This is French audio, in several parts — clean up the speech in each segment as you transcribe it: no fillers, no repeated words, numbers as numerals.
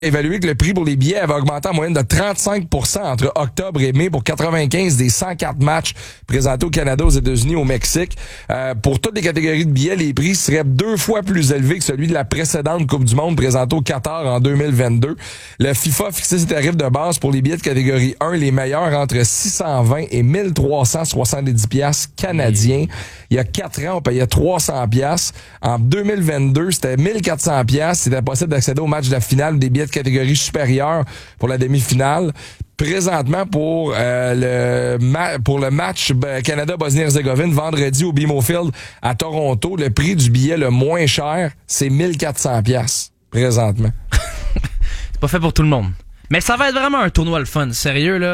évalué que le prix pour les billets avait augmenté en moyenne de 35% entre octobre et mai pour 95 des 104 matchs présentés au Canada, aux États-Unis, au Mexique. Pour toutes les catégories de billets, les prix seraient 2 fois plus élevés que celui de la précédente Coupe du Monde présentée au Qatar en 2022. Le FIFA a fixé ses tarifs de base pour les billets de catégorie 1, les meilleurs entre 620 et 1370 piastres canadiens. Il y a 4 ans, on payait 300 piastres. En 2022, c'était 1400 piastres. C'était possible d'accéder au match de la finale des billets de catégorie supérieure pour la demi-finale. Présentement, pour le match Canada-Bosnie-Herzégovine, vendredi au BMO Field à Toronto, le prix du billet le moins cher, c'est 1400 piastres présentement. C'est pas fait pour tout le monde. Mais ça va être vraiment un tournoi le fun, sérieux là.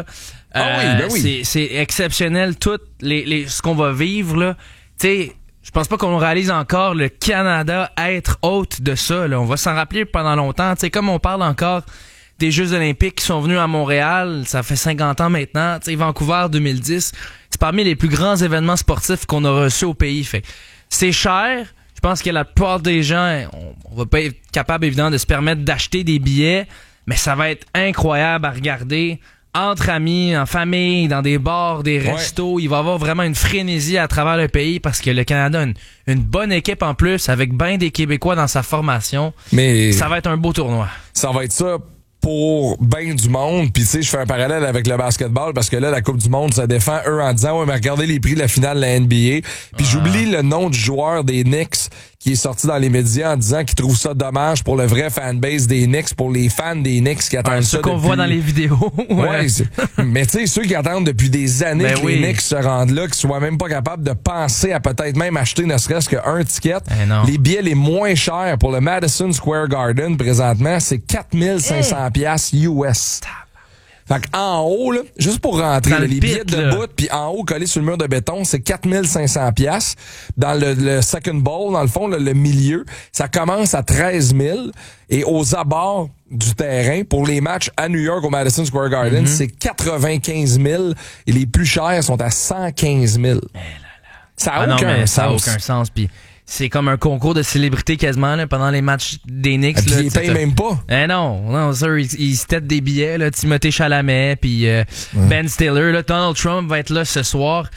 Oui. C'est exceptionnel tout ce qu'on va vivre là. Tu sais, je pense pas qu'on réalise encore le Canada être hôte de ça là. On va s'en rappeler pendant longtemps, tu sais, comme on parle encore des Jeux olympiques qui sont venus à Montréal, ça fait 50 ans maintenant, tu sais, Vancouver 2010, c'est parmi les plus grands événements sportifs qu'on a reçus au pays. Fait c'est cher. Je pense que la plupart des gens, on va pas être capable évidemment de se permettre d'acheter des billets, mais ça va être incroyable à regarder entre amis, en famille, dans des bars, des restos. Ouais. Il va y avoir vraiment une frénésie à travers le pays parce que le Canada a une bonne équipe en plus, avec bien des Québécois dans sa formation. Mais ça va être un beau tournoi. Ça va être ça pour ben du monde. Puis tu sais, je fais un parallèle avec le basketball parce que là, la Coupe du Monde, ça défend eux en disant, ouais, mais regardez les prix de la finale de la NBA. Puis j'oublie le nom du joueur des Knicks qui est sorti dans les médias en disant qu'il trouve ça dommage pour le vrai fanbase des Knicks, pour les fans des Knicks qui attendent ça ceux qu'on voit dans les vidéos. Ouais, mais tu sais, ceux qui attendent depuis des années que les Knicks se rendent là, qui soient même pas capables de penser à peut-être même acheter ne serait-ce qu'un ticket. Les billets les moins chers pour le Madison Square Garden présentement, c'est 4500 piastres US. Fait qu'en haut, là, juste pour rentrer, là, les billets de bout, puis en haut, collés sur le mur de béton, c'est 4500 piastres. Dans le second bowl, dans le fond, le milieu, ça commence à 13 000. Et aux abords du terrain, pour les matchs à New York au Madison Square Garden, c'est 95 000. Et les plus chers sont à 115 000. Ça a aucun sens. Ça a aucun sens, puis c'est comme un concours de célébrité quasiment là, pendant les matchs des Knicks. Puis ils payent même pas. Non, sir, ils se têtent des billets, là, Timothée Chalamet, puis Ben Stiller, là, Donald Trump va être là ce soir.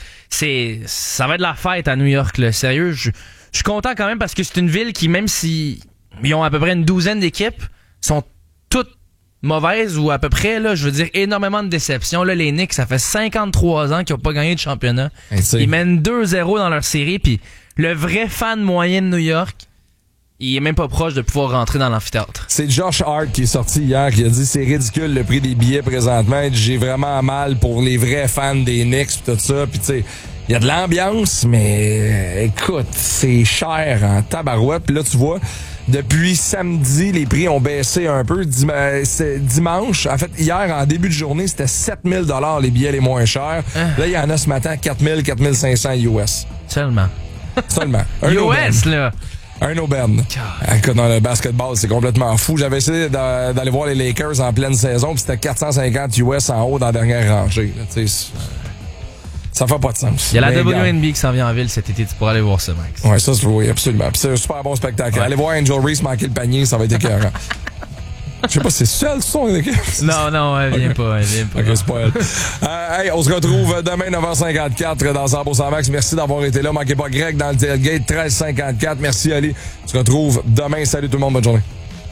Ça va être la fête à New York, là. Sérieux, je suis content quand même parce que c'est une ville qui, même si ils ont à peu près une douzaine d'équipes, sont toutes mauvaises ou à peu près, là, je veux dire, énormément de déceptions. Là, les Knicks, ça fait 53 ans qu'ils n'ont pas gagné de championnat. Ils mènent 2-0 dans leur série, puis le vrai fan moyen de New York, il est même pas proche de pouvoir rentrer dans l'amphithéâtre. C'est Josh Hart qui est sorti hier, qui a dit c'est ridicule le prix des billets présentement. J'ai vraiment mal pour les vrais fans des Knicks pis tout ça. Puis tu sais, il y a de l'ambiance, mais écoute, c'est cher en tabarouette. Puis là, tu vois, depuis samedi, les prix ont baissé un peu. Dimanche, en fait, hier, en début de journée, c'était 7 000 $ les billets les moins chers. Là, il y en a ce matin 4 000, 4 500 US. Seulement. Un US, là. Un aubaine. Écoute, dans le basketball, c'est complètement fou. J'avais essayé d'aller voir les Lakers en pleine saison, puis c'était 450 US en haut dans la dernière rangée. Ça fait pas de sens. Il y a la WNBA qui s'en vient en ville cet été. Tu pourras aller voir ça, Max. Ouais, ça, oui, absolument. Puis c'est un super bon spectacle. Ouais. Allez voir Angel Reese manquer le panier, ça va être écœurant. Je sais pas, c'est seul son équipe. Non, elle vient pas. Ok, c'est pas elle. Hey, on se retrouve demain 9h54 dans 100% Max. Merci d'avoir été là. Manquez pas Greg dans le tailgate 1354. Merci Ali. On se retrouve demain. Salut tout le monde, bonne journée.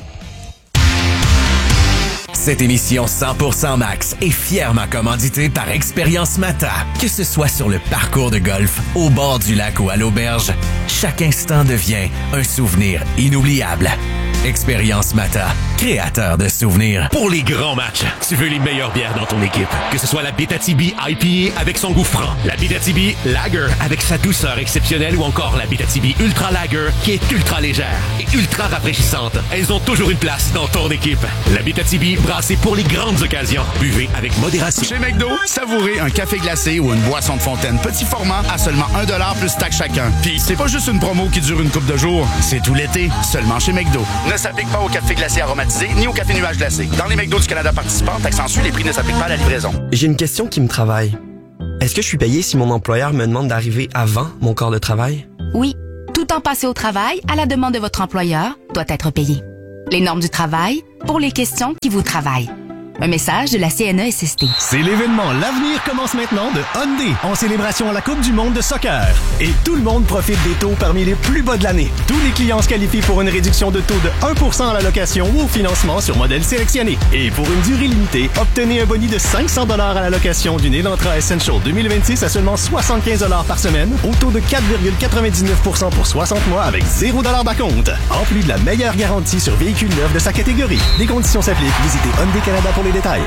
Cette émission 100% Max est fièrement commanditée par Expérience Mata. Que ce soit sur le parcours de golf, au bord du lac ou à l'auberge, chaque instant devient un souvenir inoubliable. Expérience Mata, créateur de souvenirs. Pour les grands matchs, tu veux les meilleures bières dans ton équipe. Que ce soit la Abitibi IPA avec son goût franc, la Abitibi Lager avec sa douceur exceptionnelle ou encore la Abitibi Ultra Lager qui est ultra légère et ultra rafraîchissante. Elles ont toujours une place dans ton équipe. La Abitibi brassée pour les grandes occasions. Buvez avec modération. Chez McDo, savourez un café glacé ou une boisson de fontaine petit format à seulement 1$ plus taxe chacun. Puis c'est pas juste une promo qui dure une couple de jours, c'est tout l'été, seulement chez McDo. Ne s'applique pas au café glacé aromatisé ni au café nuage glacé. Dans les McDo du Canada participants, taxe en sus, les prix ne s'appliquent pas à la livraison. J'ai une question qui me travaille. Est-ce que je suis payé si mon employeur me demande d'arriver avant mon corps de travail? Oui. Tout temps passé au travail, à la demande de votre employeur, doit être payé. les normes du travail pour les questions qui vous travaillent. Un message de la CNESST. C'est l'événement L'Avenir commence maintenant de Hyundai en célébration à la Coupe du monde de soccer. Et tout le monde profite des taux parmi les plus bas de l'année. Tous les clients se qualifient pour une réduction de taux de 1% à la location ou au financement sur modèle sélectionné. Et pour une durée limitée, obtenez un boni de 500 $ à la location d'une Elantra Essential 2026 à seulement 75 $ par semaine, au taux de 4,99% pour 60 mois avec 0 $ d'acompte. En plus de la meilleure garantie sur véhicules neufs de sa catégorie. Les conditions s'appliquent. Visitez Hyundai Canada pour les détails.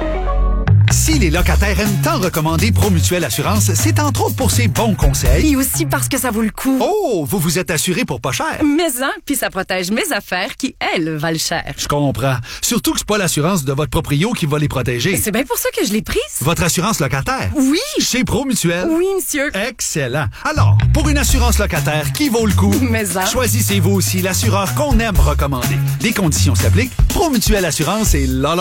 Si les locataires aiment tant recommander Promutuelle Assurance, c'est entre autres pour ses bons conseils. Et aussi parce que ça vaut le coup. Oh, vous vous êtes assuré pour pas cher. Mais puis ça protège mes affaires qui, elles, valent cher. Je comprends. Surtout que c'est pas l'assurance de votre proprio qui va les protéger. C'est bien pour ça que je l'ai prise. Votre assurance locataire? Oui. Chez Promutuelle? Oui, monsieur. Excellent. Alors, pour une assurance locataire qui vaut le coup, choisissez-vous aussi l'assureur qu'on aime recommander. Les conditions s'appliquent. Promutuelle Assurance et la.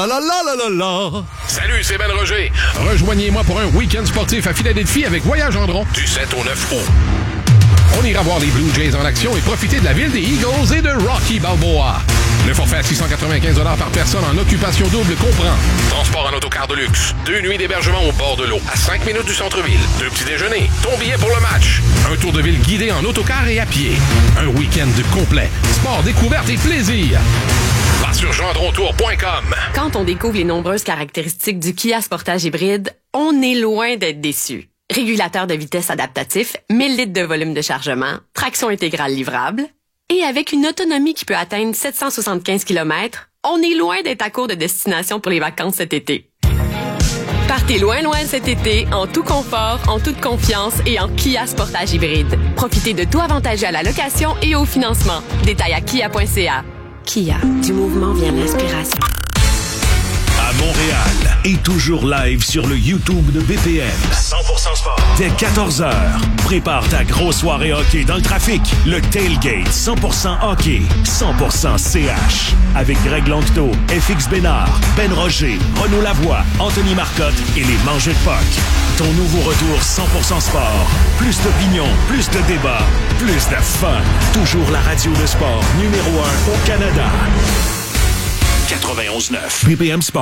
Salut, c'est Ben Roger. Rejoignez-moi pour un week-end sportif à Philadelphie avec Voyage Gendron du 7 au 9 août. On ira voir les Blue Jays en action et profiter de la ville des Eagles et de Rocky Balboa. Le forfait à 695 $ par personne en occupation double comprend transport en autocar de luxe, 2 nuits d'hébergement au bord de l'eau, à 5 minutes du centre-ville, 2 petits déjeuners, ton billet pour le match, un tour de ville guidé en autocar et à pied, un week-end complet, sport, découverte et plaisir. Va sur gendrontour.com. Quand on découvre les nombreuses caractéristiques du Kia Sportage hybride, on est loin d'être déçu. Régulateur de vitesse adaptatif, 1000 litres de volume de chargement, traction intégrale livrable, et avec une autonomie qui peut atteindre 775 km, on est loin d'être à court de destination pour les vacances cet été. Partez loin cet été, en tout confort, en toute confiance et en Kia Sportage hybride. Profitez de tout avantageux à la location et au financement. Détails à kia.ca. Kia, du mouvement vient l'inspiration. À Montréal et toujours live sur le YouTube de BPM. 100% sport. Dès 14h, prépare ta grosse soirée hockey dans le trafic. Le Tailgate 100% hockey, 100% CH. Avec Greg Langto, FX Bénard, Ben Roger, Renaud Lavoie, Anthony Marcotte et les Mangeux de Puck. Ton nouveau retour 100% sport. Plus d'opinion, plus de débats, plus de fun. Toujours la radio de sport numéro 1 au Canada. 91.9 BPM Sport.